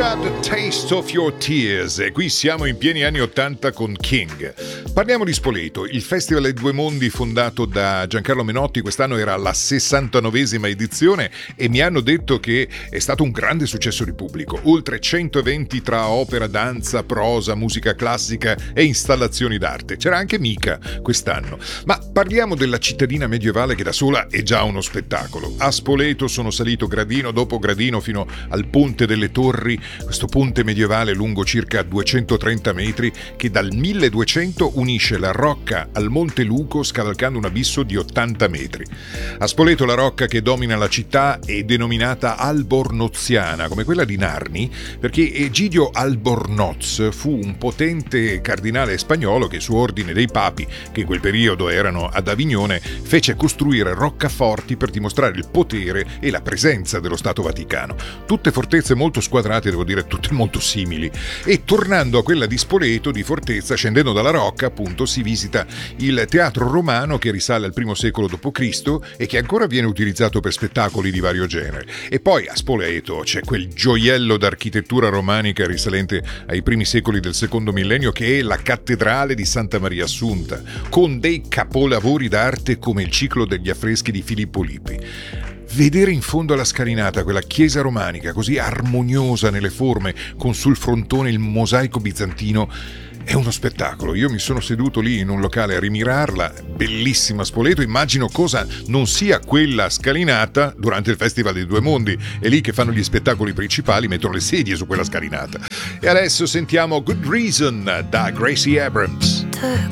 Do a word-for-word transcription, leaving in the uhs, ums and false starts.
Shakira, The Taste of Your Tears. E qui siamo in pieni anni ottanta con King. Parliamo di Spoleto, il Festival ai Due Mondi fondato da Giancarlo Menotti. Quest'anno era la sessantanovesima edizione e mi hanno detto che è stato un grande successo di pubblico. Oltre cento eventi tra opera, danza, prosa, musica classica e installazioni d'arte. C'era anche Mika quest'anno. Ma parliamo della cittadina medievale che da sola è già uno spettacolo. A Spoleto sono salito gradino dopo gradino fino al Ponte delle Torri, questo ponte medievale lungo circa duecentotrenta metri che dal milleduecento unisce la Rocca al Monte Luco scavalcando un abisso di ottanta metri. A Spoleto la rocca che domina la città è denominata albornoziana, come quella di Narni, perché Egidio Albornoz fu un potente cardinale spagnolo che, su ordine dei papi, che in quel periodo erano ad Avignone, fece costruire roccaforti per dimostrare il potere e la presenza dello Stato Vaticano. Tutte fortezze molto squadrate, devo dire tutte molto simili. E tornando a quella di Spoleto, di fortezza, scendendo dalla rocca, appunto, si visita il teatro romano che risale al primo secolo dopo Cristo e che ancora viene utilizzato per spettacoli di vario genere. E poi a Spoleto c'è quel gioiello d'architettura romanica risalente ai primi secoli del secondo millennio che è la cattedrale di Santa Maria Assunta, con dei capolavori d'arte come il ciclo degli affreschi di Filippo Lippi. Vedere in fondo alla scalinata quella chiesa romanica così armoniosa nelle forme, con sul frontone il mosaico bizantino, è uno spettacolo. Io mi sono seduto lì in un locale a rimirarla, bellissima Spoleto, immagino cosa non sia quella scalinata durante il Festival dei Due Mondi. È lì che fanno gli spettacoli principali, mettono le sedie su quella scalinata. E adesso sentiamo Good Reason da Gracie Abrams. Took